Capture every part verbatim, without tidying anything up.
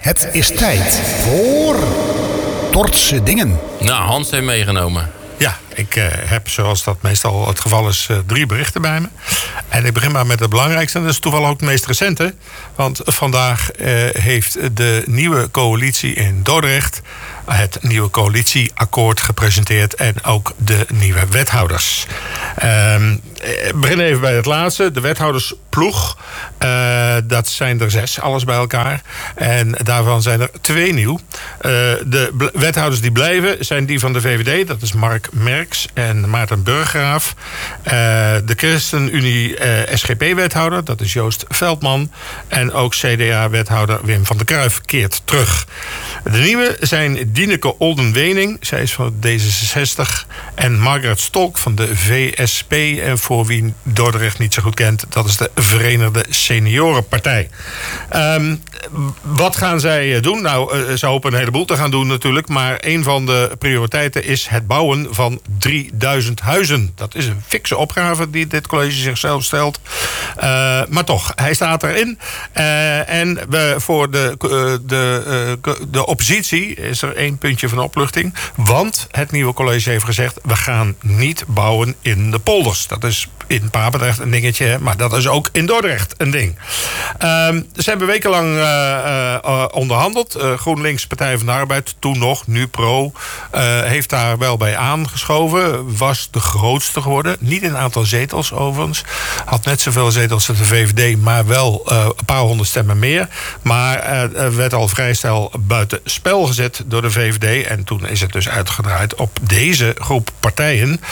Het is tijd voor Dordtse dingen. Nou, Hans heeft meegenomen. Ja, ik uh, heb zoals dat meestal het geval is uh, drie berichten bij me. En ik begin maar met het belangrijkste. En dat is toevallig ook het meest recente. Want vandaag uh, heeft de nieuwe coalitie in Dordrecht het nieuwe coalitieakkoord gepresenteerd. En ook de nieuwe wethouders. Uh, ik begin even bij het laatste. De wethoudersploeg. Uh, dat zijn er zes, alles bij elkaar. En daarvan zijn er twee nieuw. Uh, de bl- wethouders die blijven zijn die van de V V D. Dat is Mark Merks en Maarten Burggraaf. Uh, de ChristenUnie uh, S G P-wethouder, dat is Joost Veldman. En ook C D A-wethouder Wim van der Kruijf keert terug. De nieuwe zijn Dieneke Olden-Wening, zij is van D zesenzestig. En Margaret Stolk van de V S P. En voor wie Dordrecht niet zo goed kent, dat is de Verenigde Seniorenpartij. Um, wat gaan zij doen? Nou, uh, ze hopen een heleboel te gaan doen natuurlijk. Maar een van de prioriteiten is het bouwen van drieduizend huizen. Dat is een fikse opgave die dit college zichzelf stelt. Uh, maar toch, hij staat erin. Uh, en we, voor de, uh, de, uh, de oppositie is er één puntje van opluchting. Want het nieuwe college heeft gezegd, we gaan niet bouwen in de polders. Dat is in Papendrecht een dingetje, maar dat is ook in Dordrecht een ding. Uh, ze hebben wekenlang uh, uh, onderhandeld. Uh, GroenLinks, Partij van de Arbeid, toen nog, nu Pro, uh, heeft daar wel bij aangeschoven. Was de grootste geworden. Niet in aantal zetels overigens. Had net zoveel zetels als de V V D, maar wel uh, een paar honderd stemmen meer. Maar uh, werd al vrij snel buiten spel gezet door de V V D. En toen is het dus uitgedraaid op deze groep partijen. Uh,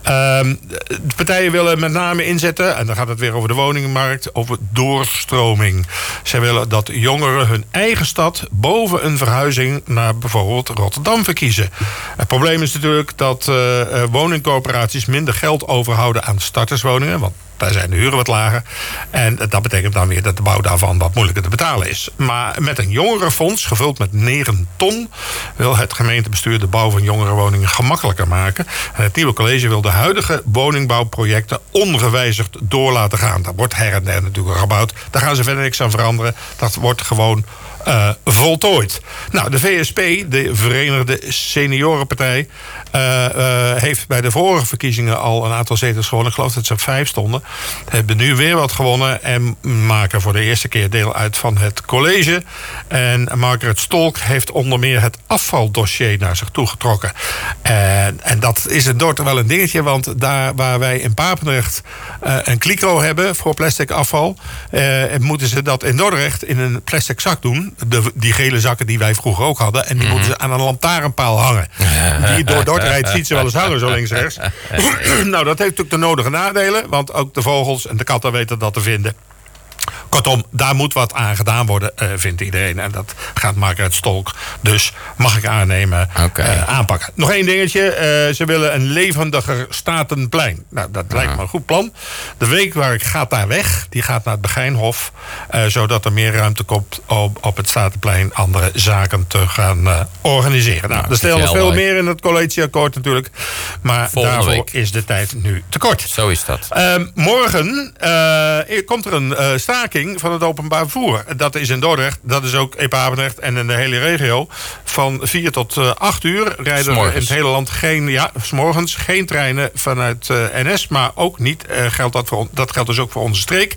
de partijen willen met name inzetten, en dan gaat het weer over de woningmarkt, over doorstroming. Zij willen dat jongeren hun eigen stad boven een verhuizing naar bijvoorbeeld Rotterdam verkiezen. Het probleem is natuurlijk dat uh, woningcorporaties minder geld overhouden aan starterswoningen, want daar zijn de huren wat lager. En dat betekent dan weer dat de bouw daarvan wat moeilijker te betalen is. Maar met een jongerenfonds, gevuld met negen ton... wil het gemeentebestuur de bouw van jongerenwoningen gemakkelijker maken. En het nieuwe college wil de huidige woningbouwprojecten ongewijzigd door laten gaan. Daar wordt her en der natuurlijk gebouwd. Daar gaan ze verder niks aan veranderen. Dat wordt gewoon uh, voltooid. Nou, de V S P, de Verenigde Seniorenpartij... Uh, uh, heeft bij de vorige verkiezingen al een aantal zetels gewonnen. Ik geloof dat ze op vijf stonden. Hebben nu weer wat gewonnen en maken voor de eerste keer deel uit van het college. En Margaret Stolk heeft onder meer het afvaldossier naar zich toegetrokken. En, en dat is in Dordrecht wel een dingetje, want daar waar wij in Papendrecht uh, een kliko hebben voor plastic afval, uh, moeten ze dat in Dordrecht in een plastic zak doen. De, die gele zakken die wij vroeger ook hadden. En die mm-hmm. moeten ze aan een lantaarnpaal hangen. Die door Dordrecht ziet ze wel eens hangen, zo links-rechts. Nou, dat heeft natuurlijk de nodige nadelen, want ook de vogels en de katten weten dat te vinden. Kortom, daar moet wat aan gedaan worden, uh, vindt iedereen. En dat gaat Margaret Stolk, dus mag ik aannemen, okay. uh, aanpakken. Nog één dingetje. Uh, ze willen een levendiger Statenplein. Nou, dat ja. lijkt me een goed plan. De weekmarkt gaat daar weg. Die gaat naar het Begijnhof. Uh, zodat er meer ruimte komt om op het Statenplein andere zaken te gaan uh, organiseren. Nou, nou er stelt nog veel mooi. meer in het coalitieakkoord natuurlijk. Maar Volgende daarvoor week. is de tijd nu te kort. Zo is dat. Uh, morgen uh, komt er een uh, staking van het openbaar vervoer. Dat is in Dordrecht, dat is ook in Papendrecht en in de hele regio. Van vier tot acht uur rijden er in het hele land geen, ja, 's morgens geen treinen vanuit uh, N S, maar ook niet, uh, geldt dat, voor, dat geldt dus ook voor onze streek.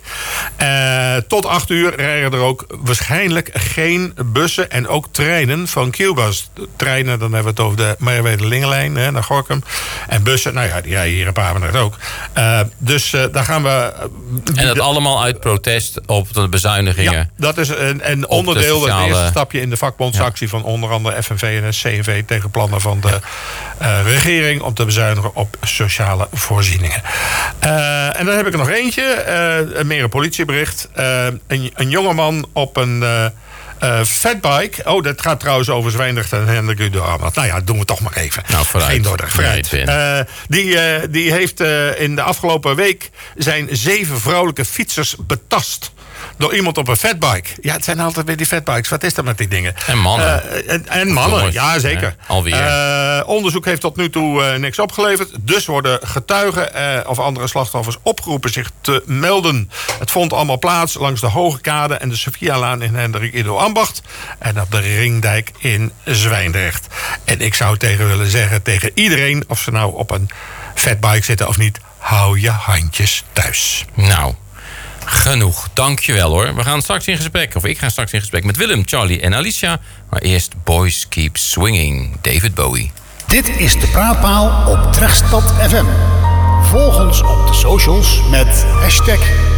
Uh, tot acht uur rijden er ook waarschijnlijk geen bussen en ook treinen van Qbus. Treinen, dan hebben we het over de Merwede-Lingelijn naar Gorinchem. En bussen, nou ja, die rijden hier in Papendrecht ook. Uh, dus uh, daar gaan we... Uh, en dat de, allemaal uit protest op de bezuinigingen. Ja, dat is een, een onderdeel, sociale... het eerste stapje in de vakbondsactie ja. van onder andere F N V en C N V tegen plannen van de uh, regering om te bezuinigen op sociale voorzieningen. Uh, en dan heb ik er nog eentje, uh, meer een politiebericht. Uh, een, een jongeman op een... Uh, Uh, fatbike. Oh, dat gaat trouwens over Zwijndrecht en Hendrik Udo. Nou ja, dat doen we toch maar even. Nou, vooruit. Geen Dordrecht, vooruit. Uh, die, uh, die heeft uh, in de afgelopen week zijn zeven vrouwelijke fietsers betast. door iemand op een fatbike. Ja, het zijn altijd weer die fatbikes. Wat is dat met die dingen? En mannen. Uh, en, en mannen, Jongens. ja zeker. Ja, alweer. Uh, onderzoek heeft tot nu toe uh, niks opgeleverd. Dus worden getuigen uh, of andere slachtoffers opgeroepen zich te melden. Het vond allemaal plaats langs de Hoge Kade en de Sophialaan in Hendrik Ido Ambacht. En op de Ringdijk in Zwijndrecht. En ik zou tegen willen zeggen tegen iedereen, of ze nou op een fatbike zitten of niet, hou je handjes thuis. Nou, genoeg. Dankjewel hoor. We gaan straks in gesprek, of ik ga straks in gesprek met Willem, Charlie en Alicia. Maar eerst Boys Keep Swinging, David Bowie. Dit is de Praatpaal op Trekstad F M. Volg ons op de socials met hashtag